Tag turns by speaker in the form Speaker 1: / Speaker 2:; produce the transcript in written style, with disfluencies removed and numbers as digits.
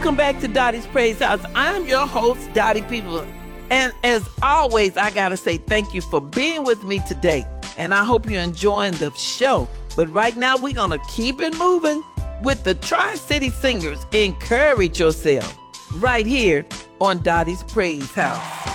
Speaker 1: Welcome back to Dottie's Praise House. I'm your host, Dottie People. And as always, I got to say thank you for being with me today. And I hope you're enjoying the show. But right now, we're going to keep it moving with the Tri-City Singers. Encourage yourself right here on Dottie's Praise House.